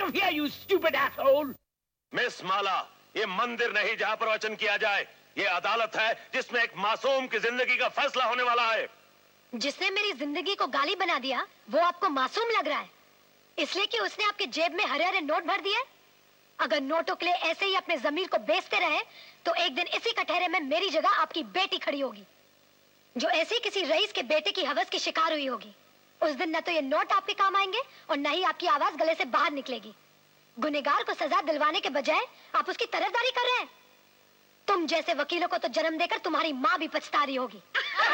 of here, you stupid asshole! Miss माला, ये मंदिर नहीं जहाँ प्रवचन किया जाए। ये अदालत है जिसमें एक मासूम की जिंदगी का फैसला होने वाला है। जिसने मेरी जिंदगी को गाली बना दिया, वो आपको मासूम लग रहा है, इसलिए कि उसने आपके जेब में हरे हरे नोट भर दिए। अगर नोटों के लिए ऐसे ही अपने जमीर को बेचते रहे, तो एक दिन इसी कटहरे में मेरी जगह आपकी बेटी खड़ी होगी, जो ऐसी किसी रईस के बेटे की हवस की शिकार हुई होगी। उस दिन न तो ये नोट आपके काम आएंगे और न ही आपकी आवाज गले से बाहर निकलेगी। गुनहगार को सजा दिलवाने के बजाय आप उसकी तरफदारी कर रहे हैं। तुम जैसे वकीलों को तो जन्म देकर तुम्हारी माँ भी पछता रही होगी।